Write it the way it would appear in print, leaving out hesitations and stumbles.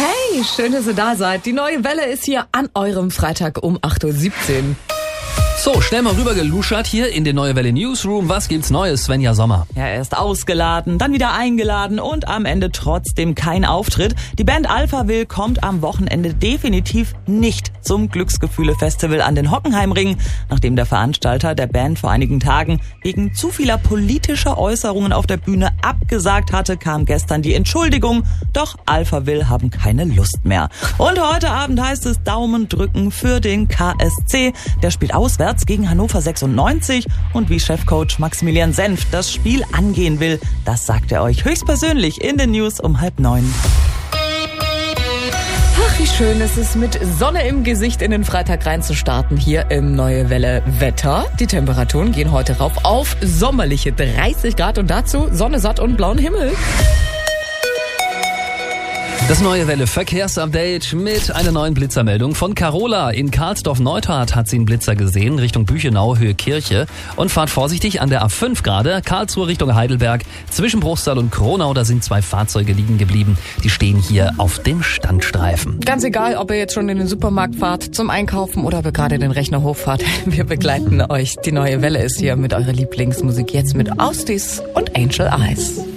Hey, schön, dass ihr da seid. Die neue Welle ist hier an eurem Freitag um 8.17 Uhr. So, schnell mal rüber geluschert hier in den Neue Welle Newsroom. Was gibt's Neues, Svenja Sommer? Ja, erst ausgeladen, dann wieder eingeladen und am Ende trotzdem kein Auftritt. Die Band Alphaville kommt am Wochenende definitiv nicht zum Glücksgefühle-Festival an den Hockenheimring. Nachdem der Veranstalter der Band vor einigen Tagen wegen zu vieler politischer Äußerungen auf der Bühne abgesagt hatte, kam gestern die Entschuldigung. Doch Alphaville haben keine Lust mehr. Und heute Abend heißt es Daumen drücken für den KSC. Der spielt auswärts gegen Hannover 96 und wie Chefcoach Maximilian Senf das Spiel angehen will, das sagt er euch höchstpersönlich in den News um 8:30. Ach, wie schön ist es, mit Sonne im Gesicht in den Freitag reinzustarten hier im Neue Welle Wetter. Die Temperaturen gehen heute rauf auf sommerliche 30 Grad und dazu Sonne satt und blauen Himmel. Das Neue Welle Verkehrsupdate mit einer neuen Blitzermeldung von Carola. In Karlsdorf-Neustadt hat sie einen Blitzer gesehen, Richtung Büchenau, Höhe Kirche. Und fahrt vorsichtig an der A5 gerade, Karlsruhe Richtung Heidelberg. Zwischen Bruchsal und Kronau, da sind 2 Fahrzeuge liegen geblieben. Die stehen hier auf dem Standstreifen. Ganz egal, ob ihr jetzt schon in den Supermarkt fahrt zum Einkaufen oder ob ihr gerade den Rechner hochfahrt. Wir begleiten euch. Die Neue Welle ist hier mit eurer Lieblingsmusik jetzt mit Austis und Angel Eyes.